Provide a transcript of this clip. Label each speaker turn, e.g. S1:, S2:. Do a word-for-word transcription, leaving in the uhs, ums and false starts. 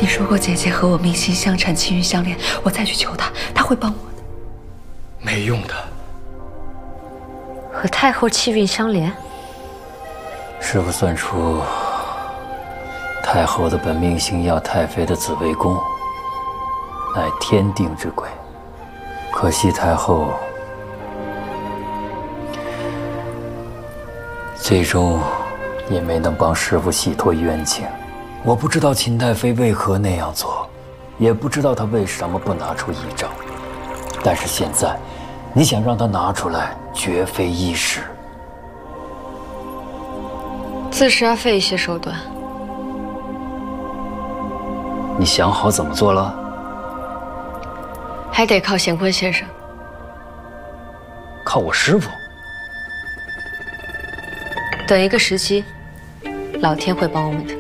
S1: 你说过姐姐和我命心相缠，气运相连，我再去求她，她会帮我的。
S2: 没用的。
S3: 和太后气运相连，
S4: 师傅算出太后的本命星要太妃的紫微宫，乃天定之轨。可惜太后最终也没能帮师傅洗脱冤情。我不知道秦太妃为何那样做，也不知道她为什么不拿出遗诏。但是现在，你想让她拿出来，绝非易事。
S3: 自是要费一些手段。
S4: 你想好怎么做了？
S3: 还得靠乾坤先生。
S4: 靠我师傅。
S3: 等一个时机，老天会帮我们的。